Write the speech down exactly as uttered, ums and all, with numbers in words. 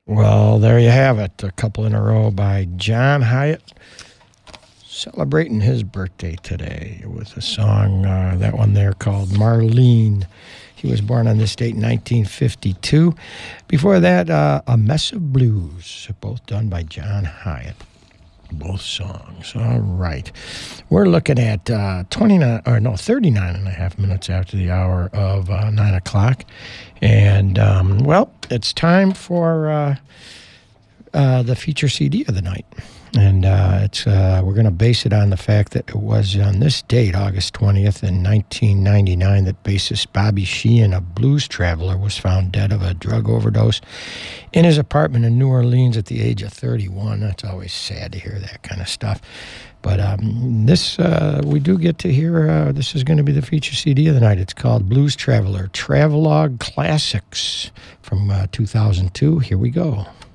Well, there you have it. A couple in a row by John Hiatt, celebrating his birthday today with a song, uh, that one there called Marlene. He was born on this date in nineteen fifty-two. Before that, uh, A Mess of Blues, both done by John Hiatt. Both songs. All right. We're looking at uh, twenty-nine, or no, thirty-nine and a half minutes after the hour of uh, nine o'clock. And, um, well, it's time for uh, uh, the feature C D of the night. And uh, it's uh, we're going to base it on the fact that it was on this date, August twentieth in nineteen ninety-nine, that bassist Bobby Sheehan, a blues traveler, was found dead of a drug overdose in his apartment in New Orleans at the age of thirty-one. That's always sad to hear that kind of stuff. But um, this, uh, we do get to hear, uh, this is going to be the feature C D of the night. It's called Blues Traveler, Travelogue Classics from uh, two thousand two. Here we go.